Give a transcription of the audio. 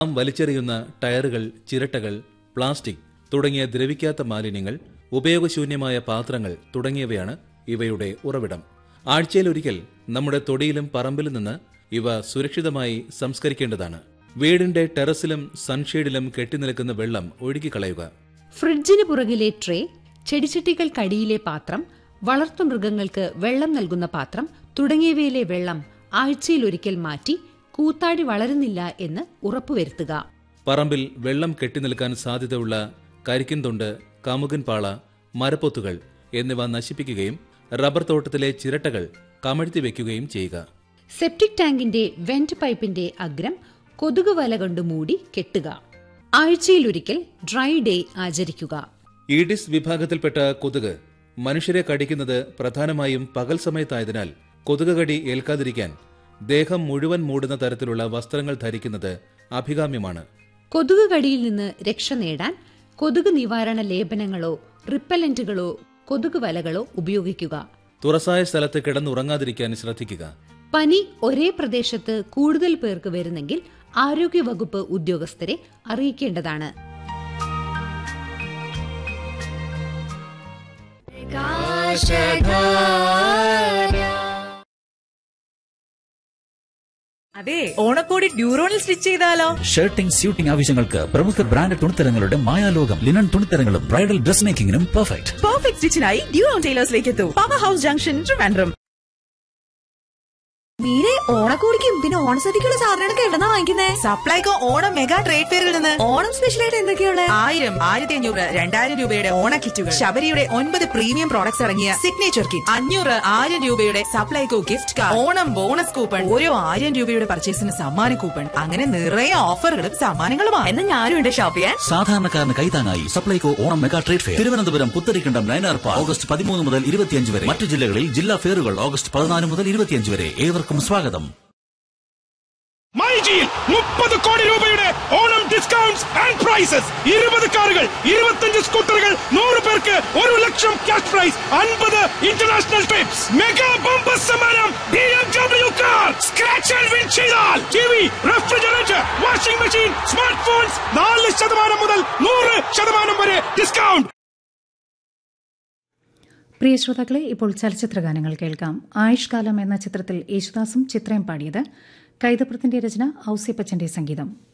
വലിച്ചെറിയുന്ന ടയറുകൾ, ചിരട്ടകൾ, പ്ലാസ്റ്റിക് തുടങ്ങിയ ദ്രവിക്കാത്ത മാലിന്യങ്ങൾ, ഉപയോഗശൂന്യമായ പാത്രങ്ങൾ തുടങ്ങിയവയാണ് ഇവയുടെ ഉറവിടം. ആഴ്ചയിലൊരിക്കൽ നമ്മുടെ തൊടിയിലും പറമ്പിലും നിന്ന് ഇവ സുരക്ഷിതമായി സംസ്കരിക്കേണ്ടതാണ്. വീടിന്റെ ടെറസിലും സൺഷെയ്ഡിലും കെട്ടിനിൽക്കുന്ന വെള്ളം ഒഴുകിക്കളയുക. ഫ്രിഡ്ജിന് പുറകിലെ ട്രേ, ചെടിച്ചട്ടികൾക്കടിയിലെ പാത്രം, വളർത്തുമൃഗങ്ങൾക്ക് വെള്ളം നൽകുന്ന പാത്രം തുടങ്ങിയവയിലെ വെള്ളം ആഴ്ചയിലൊരിക്കൽ മാറ്റി കൂത്താടി വളരുന്നില്ല എന്ന് ഉറപ്പുവരുത്തുക. പറമ്പിൽ വെള്ളം കെട്ടിനിൽക്കാൻ സാധ്യതയുള്ള കരിക്കിൻതൊണ്ട്, കമുകൻ പാള, മരപ്പൊത്തുകൾ എന്നിവ നശിപ്പിക്കുകയും റബ്ബർ തോട്ടത്തിലെ ചിരട്ടകൾ കമഴ്ത്തി വയ്ക്കുകയും ചെയ്യുക. സെപ്റ്റിക് ടാങ്കിന്റെ വെന്റ് പൈപ്പിന്റെ അഗ്രം കൊതുക് വല കൊണ്ട് മൂടി കെട്ടുക. ആഴ്ചയിലൊരിക്കൽ ഡ്രൈ ഡേ ആചരിക്കുക. ഈഡിസ് വിഭാഗത്തിൽപ്പെട്ട കൊതുക് മനുഷ്യരെ കടിക്കുന്നത് പ്രധാനമായും പകൽ സമയത്തായതിനാൽ കൊതുക് കടി ഏൽക്കാതിരിക്കാൻ ദേഹം മുഴുവൻ മൂടുന്ന തരത്തിലുള്ള വസ്ത്രങ്ങൾ ധരിക്കുന്നത് അഭികാമ്യമാണ്. കൊതുക് കടിയിൽ നിന്ന് രക്ഷ നേടാൻ കൊതുക് നിവാരണ ലേപനങ്ങളോ റിപ്പലന്റുകളോ കൊതുക് വലകളോ ഉപയോഗിക്കുക. തുറസായ സ്ഥലത്ത് കിടന്നുറങ്ങാതിരിക്കാൻ ശ്രദ്ധിക്കുക. പനി ഒരേ പ്രദേശത്ത് കൂടുതൽ പേർക്ക് വരുന്നെങ്കിൽ ആരോഗ്യവകുപ്പ് ഉദ്യോഗസ്ഥരെ അറിയിക്കേണ്ടതാണ്. അതെ, ഓണക്കോടി ഡ്യൂറോണിൽ സ്റ്റിച്ച് ചെയ്താലോ? ഷർട്ടിംഗ്, സ്യൂട്ടിംഗ് ആവശ്യങ്ങൾക്ക് പ്രമുഖ brand തുണിത്തരങ്ങളുടെ മായാലോകം. Linen തുണിത്തരങ്ങളും bridal dress മേക്കിംഗിനും perfect സ്റ്റിച്ചിനായി ഡ്യൂറോൺ ടൈലേഴ്സിലേക്ക് എത്തൂ. Power house junction, Trivandrum. മീരെ, ഓണക്കോടിക്കും പിന്നെ ഓണസദ്യക്കുള്ള സാധനങ്ങളൊക്കെ എവിടെന്നാ വാങ്ങിക്കുന്നേ? സപ്ലൈകോ ഓണം മെഗാ ട്രേഡ് ഫെയറിൽ നിന്ന്. ഓണം സ്പെഷ്യലായിട്ട് എന്തൊക്കെയാണ്? 1000, 1500, 2000 രൂപയുടെ ഓണ കിറ്റുകൾ, ശബരിയുടെ 9 പ്രീമിയം പ്രോഡക്ട്സ് ഇറങ്ങിയ സിഗ്നേച്ചർ കിറ്റ്, 500, 1000 രൂപയുടെ Supplyco gift card, Onam bonus coupon, ഓരോ 1000 രൂപയുടെ പർച്ചേസിന് സമ്മാന കൂപ്പൺ, അങ്ങനെ നിറയെ ഓഫറുകളും സമ്മാനങ്ങളുമാണ്. എന്നാ ഞാനും ഉണ്ട് ഷോപ്പ് ചെയ്യാൻ. സാധാരണക്കാരന് കൈതാങ്ങായി Supplyco Onam mega trade fair, Thiruvananthapuram Putharikandam Nayanar park, August 13 മുതൽ 25 വരെ. മറ്റു ജില്ലകളിൽ ജില്ലാ ഫെയറുകൾ ഓഗസ്റ്റ് 14 മുതൽ 25 വരെ. ഏവർക്കും സ്വാഗതം. മൈജിയിൽ 30 കോടി രൂപയുടെ ഓണം ഡിസ്കൗണ്ട്സ് ആൻഡ് പ്രൈസസ്. 20 കാറുകൾ, 25 സ്കൂട്ടറുകൾ, 100 പേർക്ക് 1 ലക്ഷം cash prize, 50 international TRIPS. Mega bumper സമ്മാനം BMW car. Scratch and win ചെയ്താൽ TV, refrigerator, washing machine, smart phones 4% മുതൽ 100% വരെ ഡിസ്കൗണ്ട്. പ്രിയ ശ്രോതാക്കളെ, ഇപ്പോൾ ചലച്ചിത്ര ഗാനങ്ങൾ കേൾക്കാം. ആയുഷ്കാലം എന്ന ചിത്രത്തിൽ യേശുദാസും ചിത്രയും പാടിയത്. കൈതപ്രത്തിന്റെ രചന, ഔസേപ്പച്ചന്റെ സംഗീതം.